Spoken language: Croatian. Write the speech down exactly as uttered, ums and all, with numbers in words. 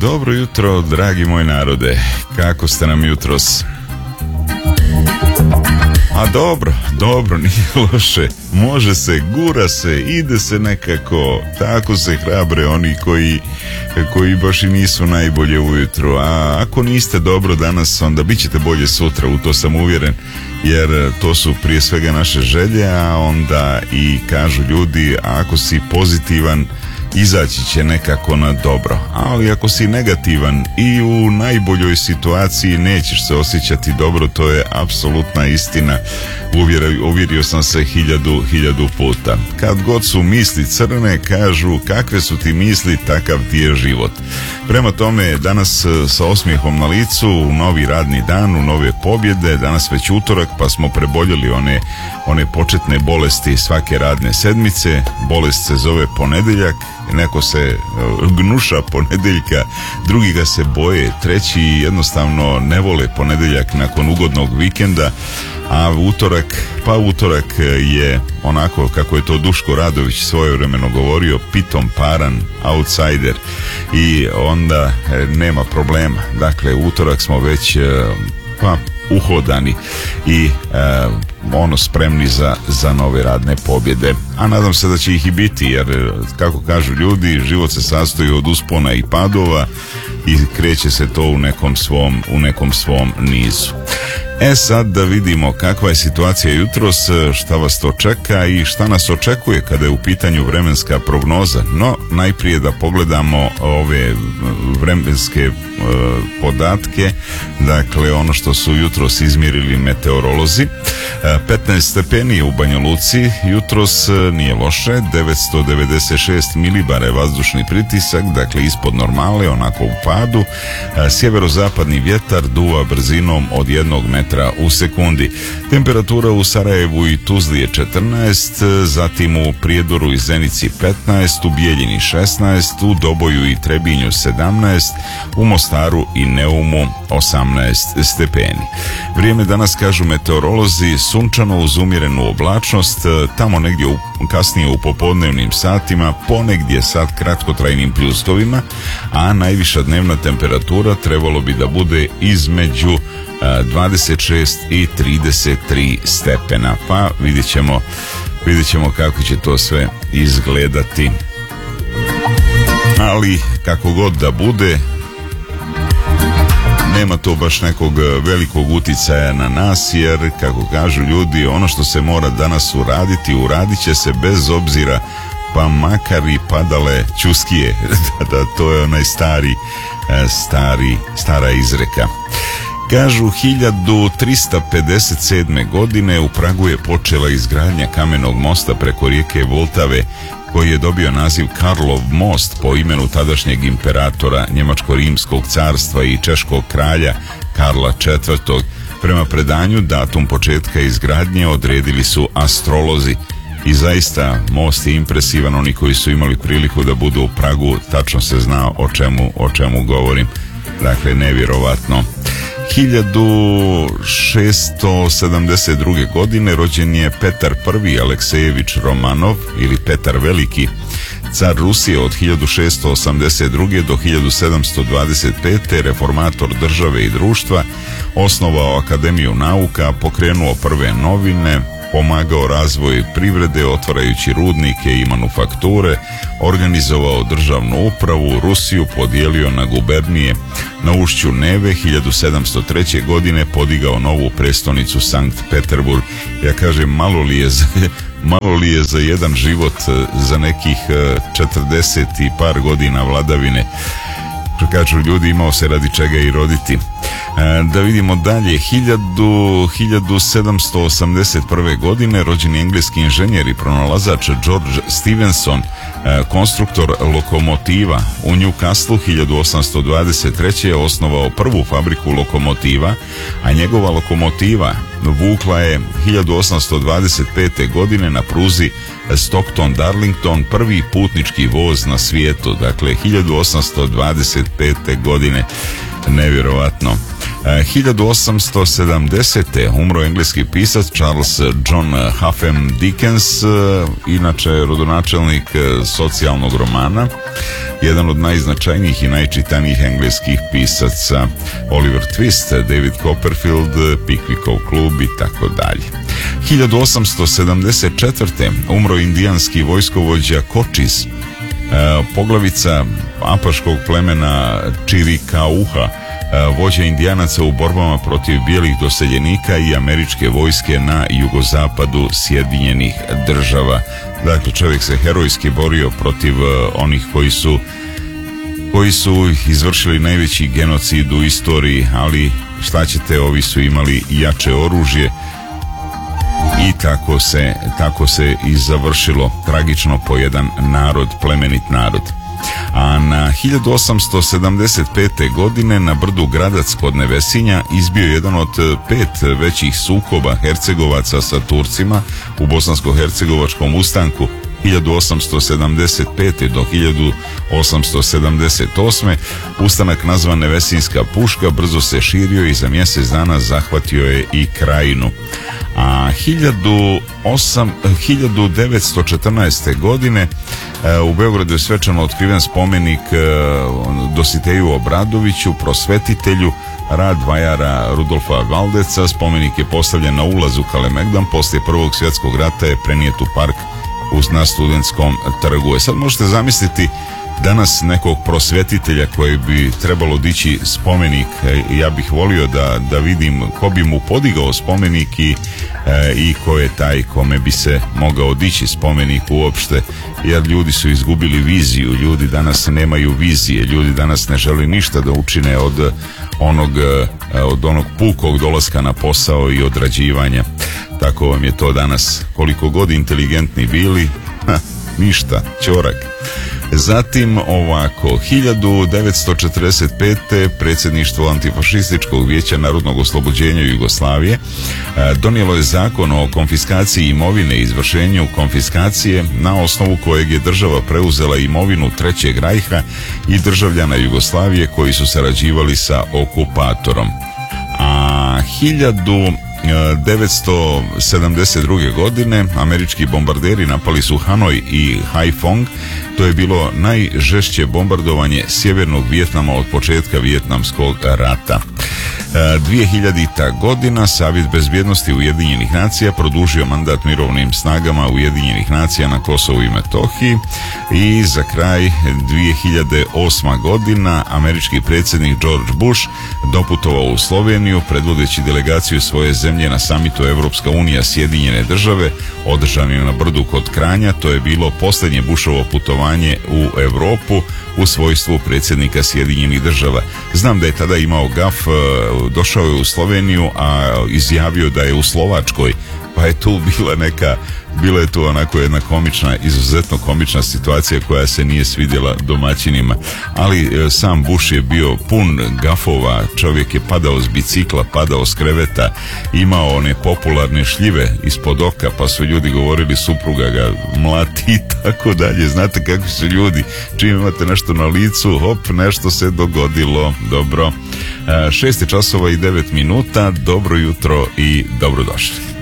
dobro jutro, dragi moj narode. Kako ste nam jutros? A dobro, dobro, nije loše. Može se, gura se, ide se nekako. Tako se hrabre oni koji, koji baš i nisu najbolje ujutro. A ako niste dobro danas, onda bit ćete bolje sutra, u to sam uvjeren. Jer to su prije svega naše želje, a onda i kažu ljudi, ako si pozitivan, izaći će nekako na dobro. Ali ako si negativan i u najboljoj situaciji nećeš se osjećati dobro, to je apsolutna istina. Uvjerio, uvjerio sam se hiljadu, hiljadu puta. Kad god su misli crne, kažu kakve su ti misli, takav ti je život. Prema tome, danas sa osmijehom na licu, u novi radni dan, u nove pobjede, danas već utorak, pa smo preboljeli one, one početne bolesti svake radne sedmice. Bolest se zove ponedeljak, neko se gnuša ponedeljka, drugi ga se boje, treći jednostavno ne vole ponedeljak nakon ugodnog vikenda, a utorak, pa utorak je onako kako je to Duško Radović svojevremeno govorio, pitom paran, outsider, i onda nema problema. Dakle, utorak smo već pa uhodani i e, ono spremni za, za nove radne pobjede, a nadam se da će ih i biti, jer kako kažu ljudi, život se sastoji od uspona i padova i kreće se to u nekom svom, u nekom svom nizu. E sad da vidimo kakva je situacija jutros, šta vas to čeka i šta nas očekuje kada je u pitanju vremenska prognoza. No, najprije da pogledamo ove vremenske e, podatke, dakle ono što su jutros izmjerili meteorolozi. E, petnaest stepeni u Banja Luci, jutros nije loše, devetsto devedeset šest milibara je vazdušni pritisak, dakle ispod normale, onako u padu. E, sjeverozapadni vjetar duva brzinom od jednog metra u sekundi. Temperatura u Sarajevu i Tuzli je četrnaest, zatim u Prijedoru i Zenici petnaest, u Bijeljini šesnaest, u Doboju i Trebinju sedamnaest, u Mostaru i Neumu osamnaest stepeni. Vrijeme danas, kažu meteorolozi, sunčano uz umjerenu oblačnost, tamo negdje u, kasnije u popodnevnim satima, ponegdje sad kratkotrajnim pljuskovima, a najviša dnevna temperatura trebalo bi da bude između dvadeset šest i trideset tri stepena, pa vidjet ćemo, vidjet ćemo kako će to sve izgledati. Ali kako god da bude, nema to baš nekog velikog uticaja na nas, jer kako kažu ljudi, ono što se mora danas uraditi, uradit će se bez obzira, pa makar i padale čuskije. da, da, to je onaj stari, stari, stara izreka. Kažu, hiljadu trista pedeset sedme. godine u Pragu je počela izgradnja kamenog mosta preko rijeke Vltave, koji je dobio naziv Karlov most po imenu tadašnjeg imperatora Njemačko-rimskog carstva i češkog kralja Karla četvrtog. Prema predanju, datum početka izgradnje odredili su astrolozi. I zaista, most je impresivan, oni koji su imali priliku da budu u Pragu, tačno se zna o čemu, o čemu govorim. Dakle, nevjerovatno. hiljadu šesto sedamdeset druge. godine rođen je Petar prvi. Aleksejevič Romanov ili Petar Veliki, car Rusije od hiljadu šesto osamdeset druge. do hiljadu sedamsto dvadeset pete. reformator države i društva, osnovao Akademiju nauka, pokrenuo prve novine, pomagao razvoj privrede otvarajući rudnike i manufakture, organizovao državnu upravu, Rusiju podijelio na gubernije. Na ušću Neve hiljadu sedamsto treće. godine podigao novu prestonicu Sankt Peterburg. Ja kažem, malo li je za, malo li je za jedan život, za nekih četrdeset i par godina vladavine. Kažu ljudi, imao se radi čega i roditi. Da vidimo dalje. hiljadu sedamsto osamdeset prve. godine rođen je engleski inženjer i pronalazač George Stephenson, konstruktor lokomotiva. U Newcastlu hiljadu osamsto dvadeset treće. je osnovao prvu fabriku lokomotiva, a njegova lokomotiva vukla je hiljadu osamsto dvadeset pete. godine na pruzi Stockton-Darlington prvi putnički voz na svijetu. Dakle, hiljadu osamsto dvadeset pete. godine. Nevjerovatno. hiljadu osamsto sedamdesete. umro engleski pisac Charles John Huffam Dickens, inače rodonačelnik socijalnog romana. jedan od najznačajnijih i najčitanijih engleskih pisaca, Oliver Twist, David Copperfield, Pickwickov klub i tako dalje. hiljadu osamsto sedamdeset četvrte. umro indijanski vojskovođa Cochise, poglavica apaškog plemena Chiricahua, vođa indijanaca u borbama protiv bijelih doseljenika i američke vojske na jugozapadu Sjedinjenih država. Dakle, čovjek se herojski borio protiv onih koji su koji su izvršili najveći genocid u istoriji, ali šta ćete, ovi su imali jače oružje i tako se, tako se i završilo tragično po jedan narod, plemenit narod. A na hiljadu osamsto sedamdeset pete. godine na brdu Gradac kod Nevesinja izbio jedan od pet većih sukoba Hercegovaca sa Turcima u bosansko-hercegovačkom ustanku hiljadu osamsto sedamdeset pete. do hiljadu osamsto sedamdeset osme. Ustanak nazvan Nevesinjska puška brzo se širio i za mjesec dana zahvatio je i krajinu. A hiljadu devetsto četrnaeste. godine u Beogradu je svečano otkriven spomenik Dositeju Obradoviću, prosvetitelju, rad vajara Rudolfa Valdeca. Spomenik je postavljen na ulazu Kalemegdan, poslije Prvog svjetskog rata je prenijet u park na Studentskom trgu. E sad možete zamisliti danas nekog prosvjetitelja koji bi trebalo dići spomenik. Ja bih volio da, da vidim ko bi mu podigao spomenik i, e, i ko je taj kome bi se mogao dići spomenik uopšte, jer ljudi su izgubili viziju, ljudi danas nemaju vizije, ljudi danas ne žele ništa da učine od onog, od onog pukog dolaska na posao i odrađivanja. Tako vam je to danas. Koliko god inteligentni bili, ha, ništa, ćorak. Zatim ovako, hiljadu devetsto četrdeset pete. predsjedništvo Antifašističkog vijeća narodnog oslobođenja Jugoslavije donijelo je zakon o konfiskaciji imovine i izvršenju konfiskacije, na osnovu kojeg je država preuzela imovinu Trećeg rajha i državljana Jugoslavije koji su sarađivali sa okupatorom. A hiljadu devetsto sedamdeset druge. godine američki bombarderi napali su Hanoj i Haiphong. To je bilo najžešće bombardovanje sjevernog Vijetnama od početka Vijetnamskog rata. dvije hiljadita. godina Savjet bezbjednosti Ujedinjenih nacija produžio mandat mirovnim snagama Ujedinjenih nacija na Kosovu i Metohiji. I za kraj dvije hiljade osma. godina američki predsjednik George Bush doputovao u Sloveniju predvodeći delegaciju svoje zemlje na samitu Evropska unija Sjedinjene države održanim na brdu kod Kranja. To je bilo posljednje Bushovo putovanje u Europu u svojstvu predsjednika Sjedinjenih država. Znam da je tada imao gaf, došao je u Sloveniju, a izjavio da je u Slovačkoj, pa je tu bila neka, bila je tu onako jedna komična, izuzetno komična situacija koja se nije svidjela domaćinima, ali e, sam Bush je bio pun gafova, čovjek je padao s bicikla, padao s kreveta, imao one popularne šljive ispod oka, pa su ljudi govorili supruga ga mlati i tako dalje. Znate kakvi su ljudi, čim imate nešto na licu, hop, nešto se dogodilo. Dobro, e, šest časova i devet minuta, dobro jutro i dobrodošli.